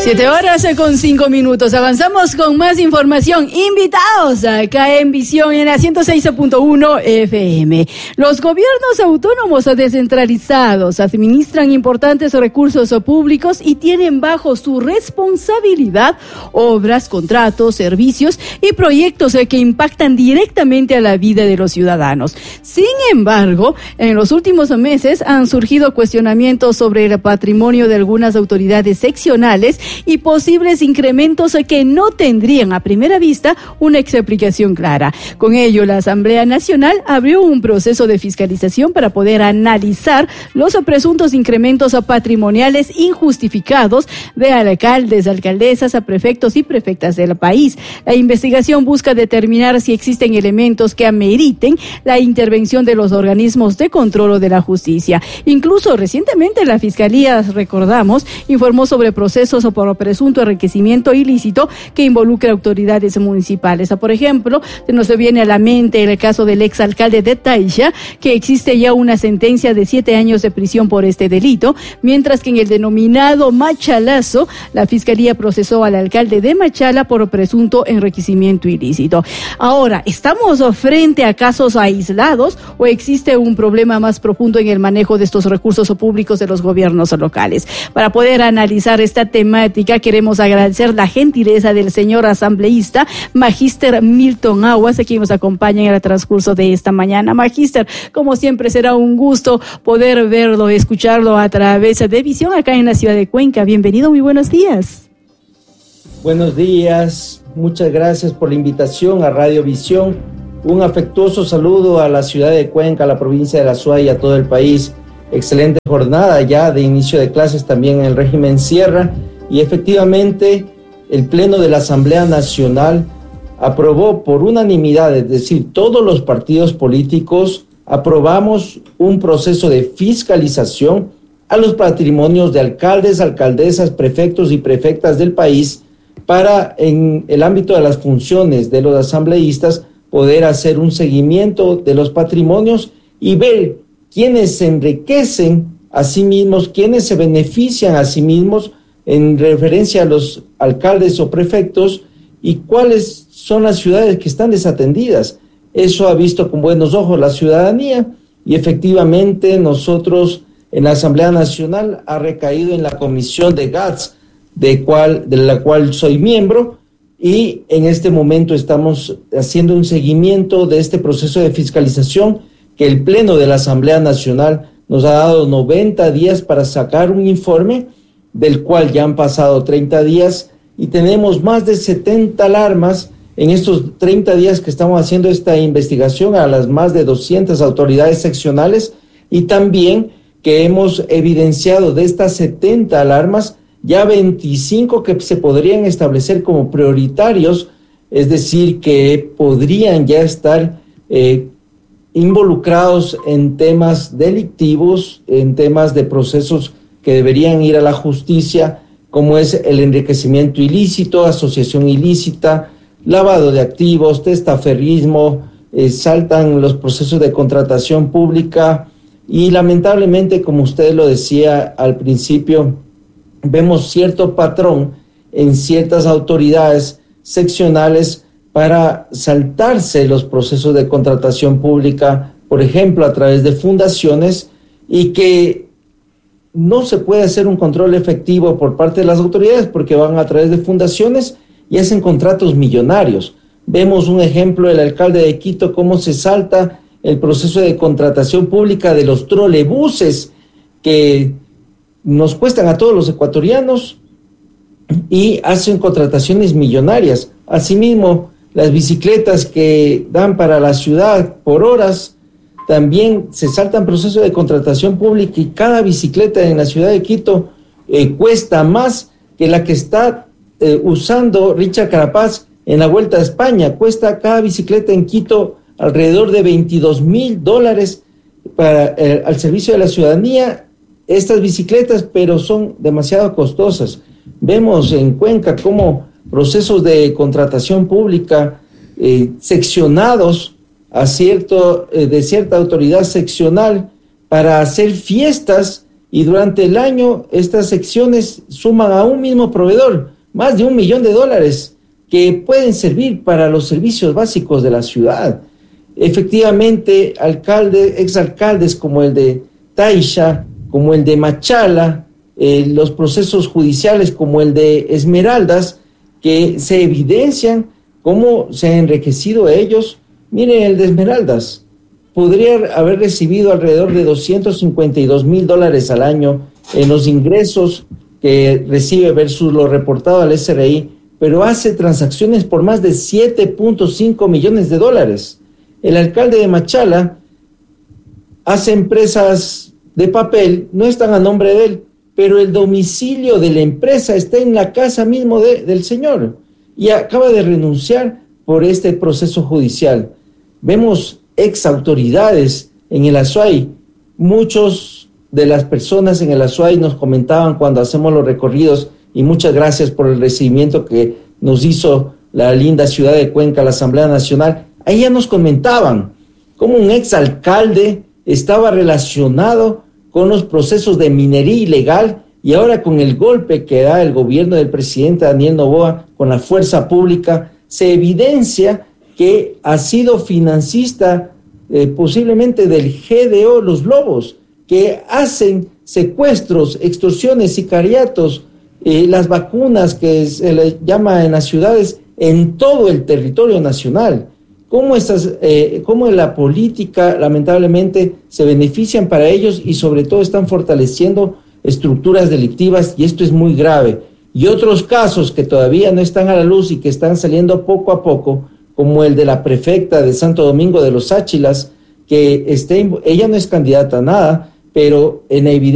7:05. Avanzamos con más información. Invitados acá en Visión en la 106.1 FM. Los gobiernos autónomos descentralizados administran importantes recursos públicos y tienen bajo su responsabilidad obras, contratos, servicios y proyectos que impactan directamente a la vida de los ciudadanos. Sin embargo, en los últimos meses han surgido cuestionamientos sobre el patrimonio de algunas autoridades seccionales y posibles incrementos que no tendrían a primera vista una explicación clara. Con ello, la Asamblea Nacional abrió un proceso de fiscalización para poder analizar los presuntos incrementos patrimoniales injustificados de alcaldes, alcaldesas, prefectos y prefectas del país. La investigación busca determinar si existen elementos que ameriten la intervención de los organismos de control de la justicia. Incluso recientemente la Fiscalía, recordamos, informó sobre procesos por presunto enriquecimiento ilícito que involucra autoridades municipales. Por ejemplo, se nos viene a la mente el caso del exalcalde de Taisha, que existe ya una sentencia de 7 años de prisión por este delito, mientras que en el denominado Machalazo, la Fiscalía procesó al alcalde de Machala por presunto enriquecimiento ilícito. Ahora, ¿estamos frente a casos aislados o existe un problema más profundo en el manejo de estos recursos públicos de los gobiernos locales? Para poder analizar esta temática, queremos agradecer la gentileza del señor asambleísta Magíster Milton Aguas, a quien nos acompaña en el transcurso de esta mañana. Magíster, como siempre será un gusto poder verlo, escucharlo a través de Visión acá en la ciudad de Cuenca. Bienvenido, muy buenos días. Buenos días, muchas gracias por la invitación a Radio Visión. Un afectuoso saludo a la ciudad de Cuenca, a la provincia de La Suay y a todo el país. Excelente jornada ya de inicio de clases también en el régimen Sierra, y efectivamente el Pleno de la Asamblea Nacional aprobó por unanimidad, es decir, todos los partidos políticos aprobamos un proceso de fiscalización a los patrimonios de alcaldes, alcaldesas, prefectos y prefectas del país para, en el ámbito de las funciones de los asambleístas, poder hacer un seguimiento de los patrimonios y ver quiénes se enriquecen a sí mismos, quiénes se benefician a sí mismos en referencia a los alcaldes o prefectos y cuáles son las ciudades que están desatendidas. Eso ha visto con buenos ojos la ciudadanía y efectivamente nosotros en la Asamblea Nacional ha recaído en la Comisión de GATS, de la cual soy miembro, y en este momento estamos haciendo un seguimiento de este proceso de fiscalización que el Pleno de la Asamblea Nacional nos ha dado 90 días para sacar un informe, del cual ya han pasado 30 días y tenemos más de 70 alarmas en estos 30 días que estamos haciendo esta investigación a las más de 200 autoridades seccionales, y también que hemos evidenciado de estas 70 alarmas ya 25 que se podrían establecer como prioritarios, es decir, que podrían ya estar involucrados en temas delictivos, en temas de procesos que deberían ir a la justicia, como es el enriquecimiento ilícito, asociación ilícita, lavado de activos, testaferrismo, saltan los procesos de contratación pública y lamentablemente, como usted lo decía al principio, vemos cierto patrón en ciertas autoridades seccionales para saltarse los procesos de contratación pública, por ejemplo, a través de fundaciones, y que no se puede hacer un control efectivo por parte de las autoridades porque van a través de fundaciones y hacen contratos millonarios. Vemos un ejemplo, el alcalde de Quito, cómo se salta el proceso de contratación pública de los trolebuses que nos cuestan a todos los ecuatorianos y hacen contrataciones millonarias. Asimismo, las bicicletas que dan para la ciudad por horas, también se saltan procesos de contratación pública y cada bicicleta en la ciudad de Quito cuesta más que la que está usando Richard Carapaz en la Vuelta a España. Cuesta cada bicicleta en Quito alrededor de $22,000 al servicio de la ciudadanía estas bicicletas, pero son demasiado costosas. Vemos en Cuenca cómo procesos de contratación pública seccionados a de cierta autoridad seccional para hacer fiestas y durante el año estas secciones suman a un mismo proveedor más de $1 millón que pueden servir para los servicios básicos de la ciudad. Efectivamente, exalcaldes como el de Taisha, como el de Machala, los procesos judiciales como el de Esmeraldas, que se evidencian cómo se han enriquecido ellos. Miren, el de Esmeraldas podría haber recibido alrededor de $252,000 al año en los ingresos que recibe versus lo reportado al SRI, pero hace transacciones por más de $7.5 millones. El alcalde de Machala hace empresas de papel, no están a nombre de él, pero el domicilio de la empresa está en la casa mismo del señor y acaba de renunciar por este proceso judicial. Vemos ex autoridades en el Azuay. Muchos de las personas en el Azuay nos comentaban cuando hacemos los recorridos, y muchas gracias por el recibimiento que nos hizo la linda ciudad de Cuenca, la Asamblea Nacional. Ahí ya nos comentaban cómo un ex alcalde estaba relacionado con los procesos de minería ilegal, y ahora con el golpe que da el gobierno del presidente Daniel Noboa con la fuerza pública, se evidencia que ha sido financista posiblemente del GDO Los Lobos, que hacen secuestros, extorsiones, sicariatos, las vacunas que se le llama en las ciudades, en todo el territorio nacional. Cómo la política lamentablemente se benefician para ellos y sobre todo están fortaleciendo estructuras delictivas, y esto es muy grave. Y otros casos que todavía no están a la luz y que están saliendo poco a poco, como el de la prefecta de Santo Domingo de los Áchilas, que ella no es candidata a nada, pero en evidencia